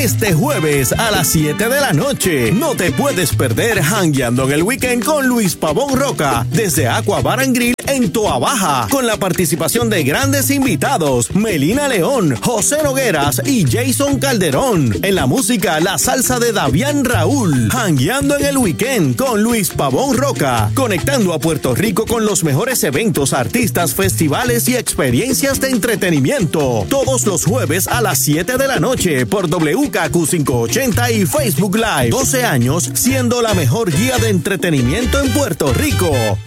Este jueves a las 7 de la noche, no te puedes perder Jangueando en el Weekend con Luis Pavón Roca desde Aqua Bar and Grill en Toa Baja, con la participación de grandes invitados, Melina León, José Nogueras y Jason Calderón. En la música, la salsa de Davián Raúl. Jangueando en el Weekend con Luis Pavón Roca, conectando a Puerto Rico con los mejores eventos, artistas, festivales y experiencias de entretenimiento. Todos los jueves a las 7 de la noche por WKQ580 y Facebook Live. 12 años siendo la mejor guía de entretenimiento en Puerto Rico.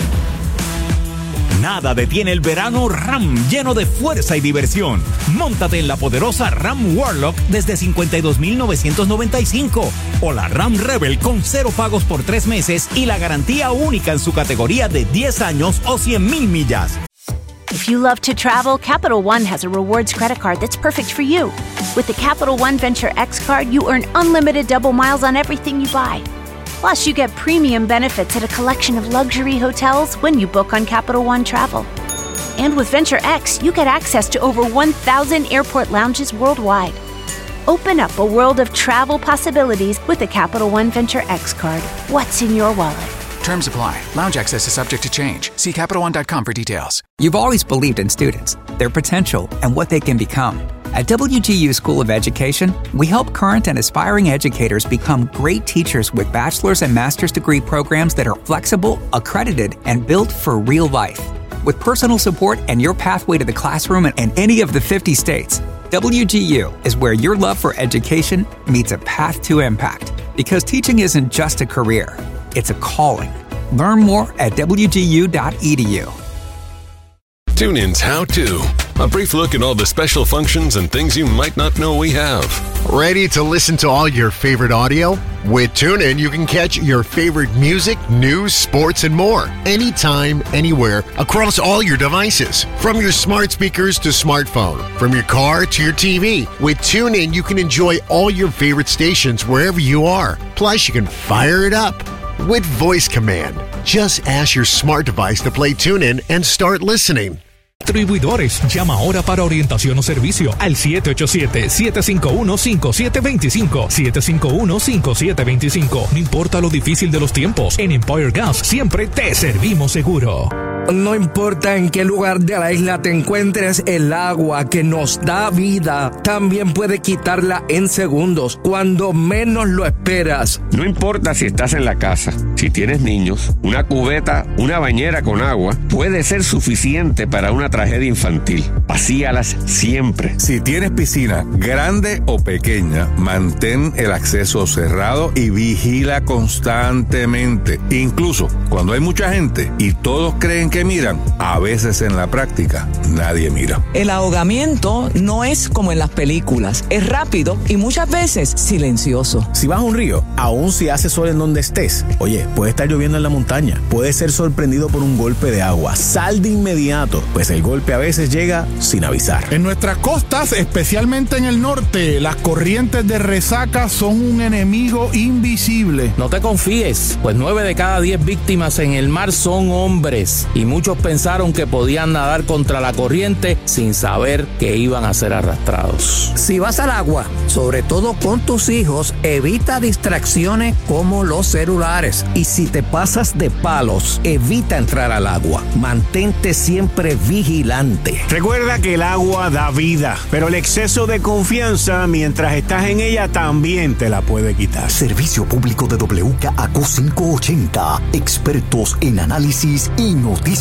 Nada detiene el verano RAM, lleno de fuerza y diversión. Móntate en la poderosa RAM Warlock desde $52,995 o la RAM Rebel con 0 pagos por 3 meses y la garantía única en su categoría de 10 años o 100,000 millas. If you love to travel, Capital One has a rewards credit card that's perfect for you. With the Capital One Venture X card, you earn unlimited double miles on everything you buy. Plus, you get premium benefits at a collection of luxury hotels when you book on Capital One Travel. And with Venture X, you get access to over 1,000 airport lounges worldwide. Open up a world of travel possibilities with the Capital One Venture X card. What's in your wallet? Terms apply. Lounge access is subject to change. See CapitalOne.com for details. You've always believed in students, their potential, and what they can become. At WGU School of Education, we help current and aspiring educators become great teachers with bachelor's and master's degree programs that are flexible, accredited, and built for real life. With personal support and your pathway to the classroom in any of the 50 states, WGU is where your love for education meets a path to impact. Because teaching isn't just a career, it's a calling. Learn more at WGU.edu. TuneIn's How To. A brief look at all the special functions and things you might not know we have. Ready to listen to all your favorite audio? With TuneIn, you can catch your favorite music, news, sports, and more. Anytime, anywhere, across all your devices. From your smart speakers to smartphone. From your car to your TV. With TuneIn, you can enjoy all your favorite stations wherever you are. Plus, you can fire it up with voice command. Just ask your smart device to play TuneIn and start listening. Distribuidores, llama ahora para orientación o servicio al 787-751-5725. 751-5725. No importa lo difícil de los tiempos, en Empire Gas siempre te servimos seguro. No importa en qué lugar de la isla te encuentres, el agua que nos da vida también puede quitarla en segundos, cuando menos lo esperas. No importa si estás en la casa, si tienes niños, una cubeta, una bañera con agua puede ser suficiente para una tragedia infantil. Vacíalas siempre. Si tienes piscina, grande o pequeña, mantén el acceso cerrado y vigila constantemente. Incluso cuando hay mucha gente y todos creen que miran, a veces en la práctica nadie mira. El ahogamiento no es como en las películas, es rápido y muchas veces silencioso. Si vas a un río, aun si hace sol en donde estés, oye, puede estar lloviendo en la montaña, puedes ser sorprendido por un golpe de agua, sal de inmediato, pues el golpe a veces llega sin avisar. En nuestras costas, especialmente en el norte, las corrientes de resaca son un enemigo invisible. No te confíes, pues 9 de cada 10 víctimas en el mar son hombres. Y muchos pensaron que podían nadar contra la corriente sin saber que iban a ser arrastrados. Si vas al agua, sobre todo con tus hijos, evita distracciones como los celulares. Y si te pasas de palos, evita entrar al agua. Mantente siempre vigilante. Recuerda que el agua da vida, pero el exceso de confianza mientras estás en ella también te la puede quitar. Servicio público de WKAQ580. Expertos en análisis y noticias.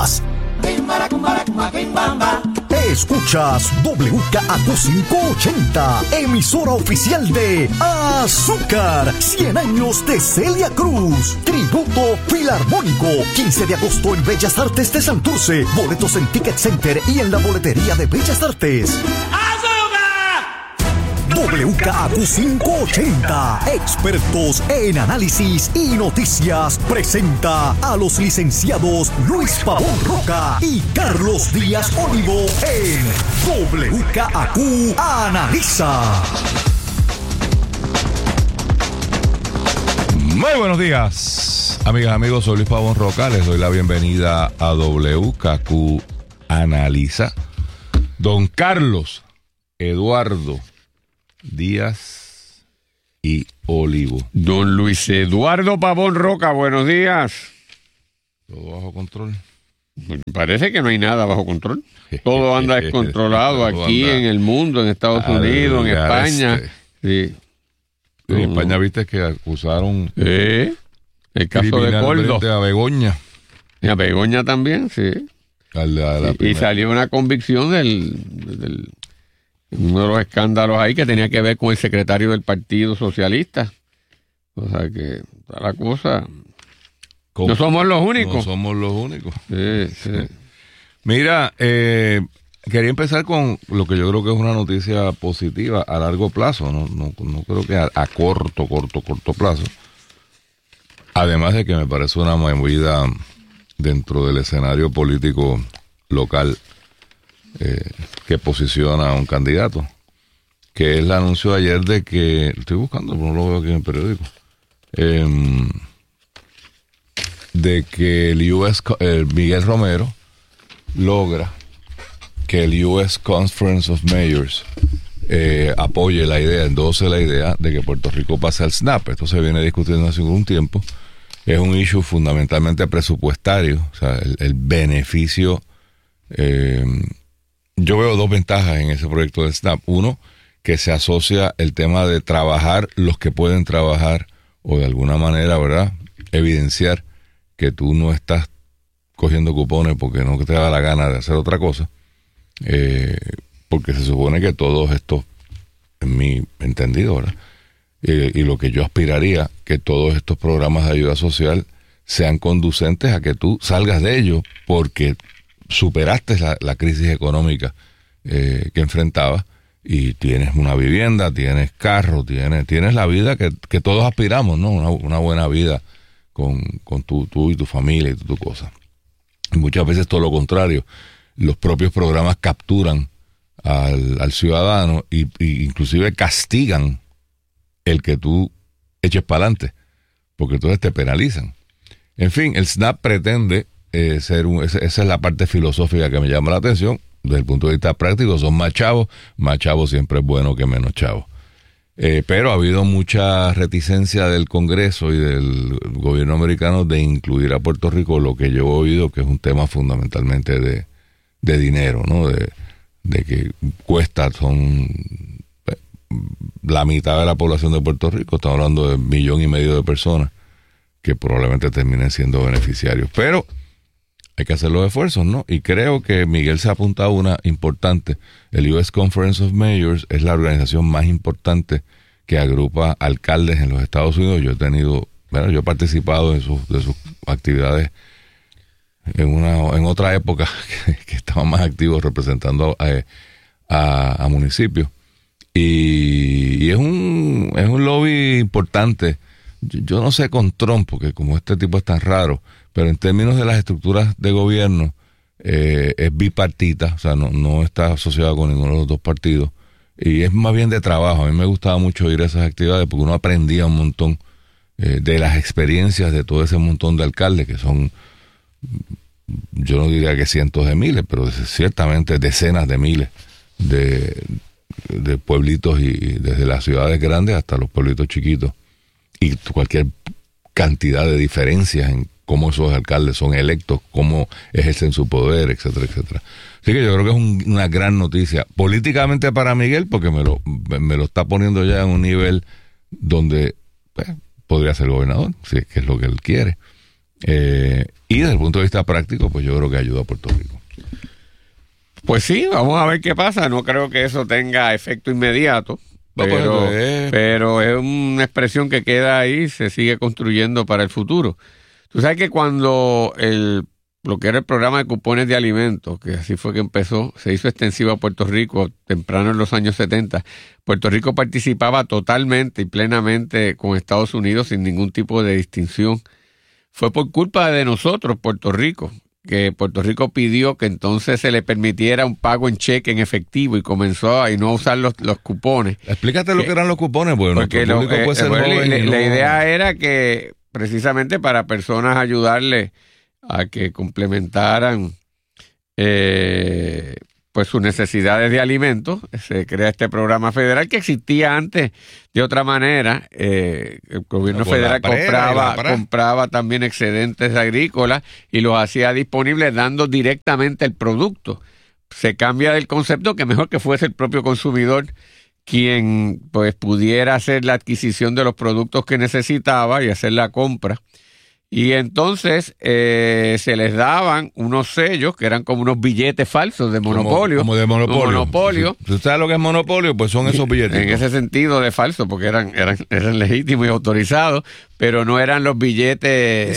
Escuchas WKAQ580, emisora oficial de Azúcar, 100 años de Celia Cruz, tributo filarmónico, 15 de agosto en Bellas Artes de Santurce, boletos en Ticket Center y en la boletería de Bellas Artes. WKAQ580, expertos en análisis y noticias, presenta a los licenciados Luis Pavón Roca y Carlos Díaz Olivo en WKAQ Analiza. Muy buenos días, amigas, amigos, soy Luis Pavón Roca, les doy la bienvenida a WKAQ Analiza. Don Carlos Eduardo Díaz y Olivo. Don Luis Eduardo Pavón Roca, buenos días. ¿Todo bajo control? Parece que no hay nada bajo control. Todo anda descontrolado aquí en el mundo, en Estados Unidos, en España. Sí. En España viste que acusaron el caso de Coldo. A Begoña. Y a Begoña también, sí. Y salió una convicción del uno de los escándalos ahí que tenía que ver con el secretario del Partido Socialista. O sea que la cosa... No somos los únicos. No somos los únicos. Sí. Mira, quería empezar con lo que yo creo que es una noticia positiva a largo plazo. No creo que a corto plazo. Además de que me parece una movida dentro del escenario político local que posiciona a un candidato, que es el anuncio de ayer de que, estoy buscando, pero no lo veo aquí en el periódico, de que el Miguel Romero logra que el US Conference of Mayors apoye la idea, endose la idea de que Puerto Rico pase al SNAP. Esto se viene discutiendo hace algún tiempo. Es un issue fundamentalmente presupuestario, o sea, el beneficio. Yo veo dos ventajas en ese proyecto del SNAP. Uno, que se asocia el tema de trabajar los que pueden trabajar, o de alguna manera, ¿verdad?, evidenciar que tú no estás cogiendo cupones porque no te da la gana de hacer otra cosa, porque se supone que todos estos, en mi entendido, ¿verdad?, y lo que yo aspiraría, que todos estos programas de ayuda social sean conducentes a que tú salgas de ello porque superaste la crisis económica que enfrentabas y tienes una vivienda, tienes carro, tienes la vida que todos aspiramos, ¿no? Una buena vida con tú y tu familia y tu cosa. Y muchas veces todo lo contrario, los propios programas capturan al ciudadano y inclusive castigan el que tú eches para adelante, porque entonces te penalizan. En fin, el SNAP pretende esa es la parte filosófica que me llama la atención. Desde el punto de vista práctico, son más chavos siempre es bueno que menos chavos. Pero ha habido mucha reticencia del Congreso y del gobierno americano de incluir a Puerto Rico, lo que yo he oído que es un tema fundamentalmente de dinero, ¿no? De que cuesta, son la mitad de la población de Puerto Rico, estamos hablando de 1,5 millones de personas que probablemente terminen siendo beneficiarios. Pero hay que hacer los esfuerzos, ¿no? Y creo que Miguel se apunta a una importante. El US Conference of Mayors es la organización más importante que agrupa alcaldes en los Estados Unidos. Yo he participado de sus actividades en otra época que estaba más activo representando a municipios. Y es un lobby importante. Yo no sé con Trump, porque como este tipo es tan raro, pero en términos de las estructuras de gobierno es bipartita, o sea, no está asociado con ninguno de los dos partidos, y es más bien de trabajo. A mí me gustaba mucho ir a esas actividades porque uno aprendía un montón de las experiencias de todo ese montón de alcaldes, que son, yo no diría que cientos de miles, pero ciertamente decenas de miles de pueblitos, y desde las ciudades grandes hasta los pueblitos chiquitos, y cualquier cantidad de diferencias en cómo esos alcaldes son electos, cómo ejercen su poder, etcétera, etcétera. Así que yo creo que es una gran noticia políticamente para Miguel, porque me lo está poniendo ya en un nivel donde podría ser gobernador, si es que es lo que él quiere. Y desde el punto de vista práctico, pues yo creo que ayuda a Puerto Rico. Pues sí, vamos a ver qué pasa. No creo que eso tenga efecto inmediato. Pero es una expresión que queda ahí, se sigue construyendo para el futuro. Tú sabes que cuando lo que era el programa de cupones de alimentos, que así fue que empezó, se hizo extensivo a Puerto Rico temprano en los años 70, Puerto Rico participaba totalmente y plenamente con Estados Unidos sin ningún tipo de distinción. Fue por culpa de nosotros, Puerto Rico, que Puerto Rico pidió que entonces se le permitiera un pago en cheque en efectivo y comenzó a no usar los cupones. Explícate lo que eran los cupones, porque la idea era que precisamente para personas ayudarle a que complementaran pues pues sus necesidades de alimentos. Se crea este programa federal que existía antes de otra manera. El gobierno federal compraba también excedentes agrícolas y los hacía disponibles dando directamente el producto. Se cambia del concepto que mejor que fuese el propio consumidor quien pues pudiera hacer la adquisición de los productos que necesitaba y hacer la compra. Y entonces se les daban unos sellos que eran como unos billetes falsos de monopolio. Como de monopolio. ¿Tú sabes lo que es monopolio? Pues son esos billetes. En ese sentido de falso, porque eran legítimos y autorizados, pero no eran los billetes